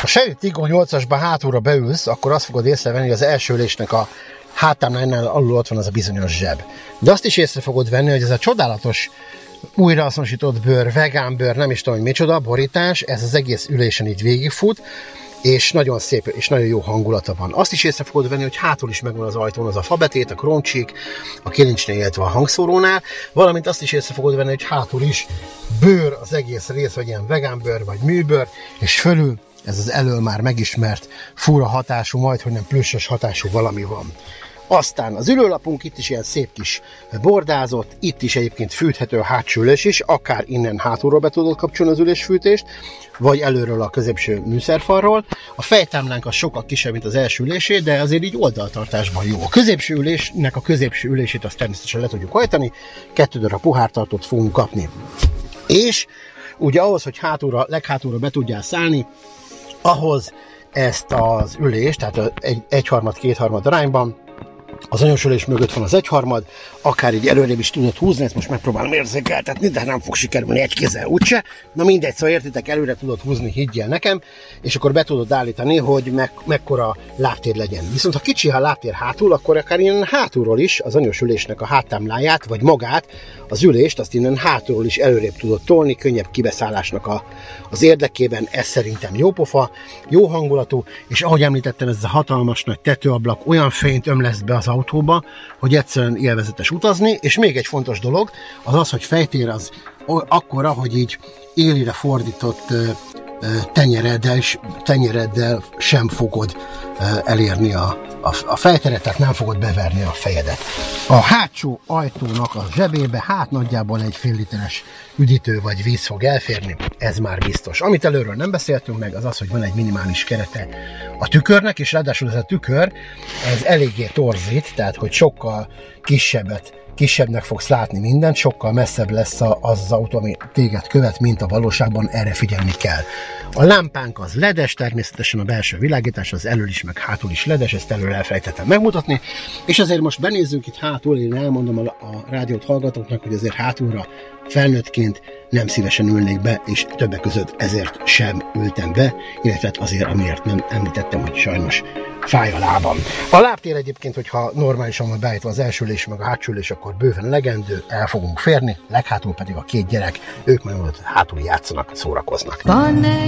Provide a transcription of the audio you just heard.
Shelly Tiggo 8-asba hátulra beülsz, akkor azt fogod észrevenni, hogy az első ülésnek a háttámlánynál alul ott van az a bizonyos zseb. De azt is észre fogod venni, hogy ez a csodálatos újraazonosított bőr, vegán bőr, nem is tudom, hogy micsoda, borítás, ez az egész ülésen így végigfut, és nagyon szép, és nagyon jó hangulata van. Azt is észre fogod venni, hogy hátul is megvan az ajtón az a fabetét, a króncsík, a kilincsnél, illetve a hangszórónál, valamint azt is észre fogod venni, hogy hátul is bőr az egész rész, vagy ilyen vegán bőr, vagy műbőr, és fölül ez az elől már megismert fura hatású, majdhogy nem plüssös hatású valami van. Aztán az ülőlapunk itt is ilyen szép kis bordázott, itt is egyébként fűthető a hátsó ülés is, akár innen hátulról be tudod kapcsolni az ülésfűtést, vagy előről a középső műszerfalról. A fejtámlánk az sokkal kisebb, mint az első ülésé, de azért így oldaltartásban jó. A középső ülésnek a középső ülését azt természetesen le tudjuk hajtani, 2 darab pohártartót fogunk kapni. És ugye ahhoz, hogy leghátulra be tudjál szállni, ahhoz ezt az ülést, tehát egyharmad-kétharmad arányban, az anyós mögött van az egyharmad, akár így előrébb is tudod húzni, ezt most megpróbálom érzékeltetni, de nem fog sikerülni egy kézzel úgyse. Na mindegy, szóval értitek, előre tudod húzni, higgyel nekem, és akkor be tudod állítani, hogy mekkora lábtér legyen. Viszont ha kicsi a lábtér hátul, akkor akár innen hátulról is az anyós ülésnek a háttámláját, vagy magát, az ülést, azt innen hátulról is előrébb tudod tolni, könnyebb kibeszállásnak az érdekében. Ez szerintem jó pofa, jó hangulatú, és ahogy említettem, ez a hatalmas nagy tetőablak olyan fényt ömleszt be az autóba, hogy egyszerűen élvezetes utazni, és még egy fontos dolog, az, hogy fejtér az akkora, hogy így élire fordított tenyereddel sem fogod elérni a fejteret, tehát nem fogod beverni a fejedet. A hátsó ajtónak a zsebébe nagyjából egy fél literes üdítő vagy víz fog elférni, ez már biztos. Amit előről nem beszéltünk meg, az, hogy van egy minimális kerete a tükörnek, és ráadásul ez a tükör, ez eléggé torzít, tehát hogy sokkal kisebbnek fogsz látni mindent, sokkal messzebb lesz az autó, ami téged követ, mint a valóságban, erre figyelni kell. A lámpánk az ledes, természetesen a belső világítás az elől is, meg hátul is ledes, ezt elől elfelejtettem megmutatni, és azért most benézzünk itt hátul, én elmondom a rádiót hallgatóknak, hogy azért hátulra felnőttként nem szívesen ülnék be, és többek között ezért sem ültem be, illetve azért, amiért nem említettem, hogy sajnos fáj a lábam. A lábtér egyébként, hogyha normálisan van beállítva az első ülés, meg a hátsó ülés, akkor bőven elegendő, el fogunk férni, leghátul pedig a 2 gyerek, ők majd hátul játszanak, szórakoznak.